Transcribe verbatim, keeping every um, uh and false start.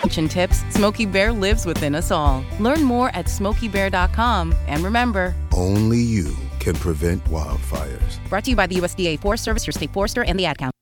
Prevention tips, Smokey Bear lives within us all. Learn more at smokey bear dot com. And remember, only you can prevent wildfires. Brought to you by the U S D A Forest Service, your state forester, and the Ad Council.